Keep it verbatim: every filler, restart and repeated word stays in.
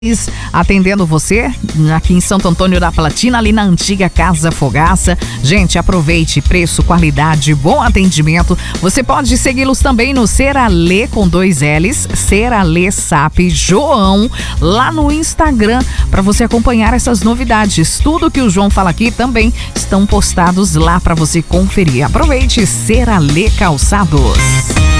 atendendo você aqui em Santo Antônio da Platina, ali na antiga Casa Fogaça. Gente, aproveite, preço, qualidade, bom atendimento. Você pode segui-los também no Seralê com dois L's, Seralê S A P João, lá no Instagram, para você acompanhar essas novidades. Tudo que o João fala aqui também estão postados lá para você conferir. Aproveite, Seralê Calçados.